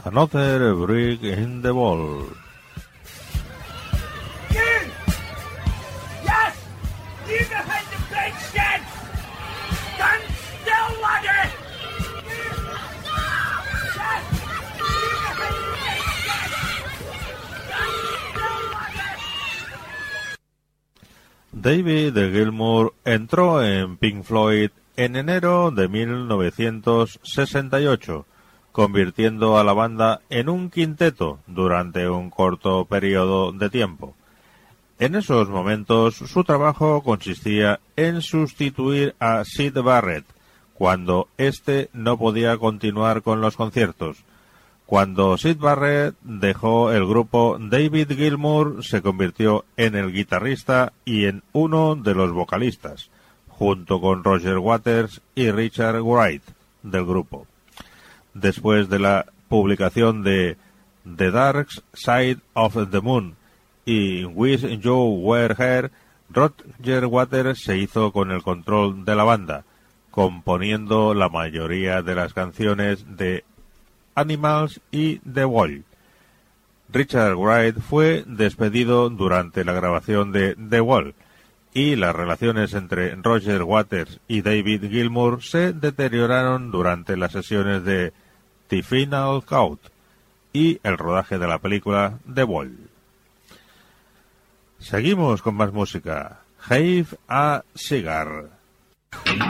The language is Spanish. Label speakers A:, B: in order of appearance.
A: Another Brick in the Wall. David Gilmour entró en Pink Floyd en enero de 1968, convirtiendo a la banda en un quinteto durante un corto periodo de tiempo. En esos momentos, su trabajo consistía en sustituir a Syd Barrett cuando éste no podía continuar con los conciertos. Cuando Syd Barrett dejó el grupo, David Gilmour se convirtió en el guitarrista y en uno de los vocalistas, junto con Roger Waters y Richard Wright del grupo. Después de la publicación de The Dark Side of the Moon y Wish You Were Here, Roger Waters se hizo con el control de la banda, componiendo la mayoría de las canciones de Animals y The Wall. Richard Wright fue despedido durante la grabación de The Wall y las relaciones entre Roger Waters y David Gilmour se deterioraron durante las sesiones de The Final Cut y el rodaje de la película The Wall. Seguimos con más música. Have a Cigar.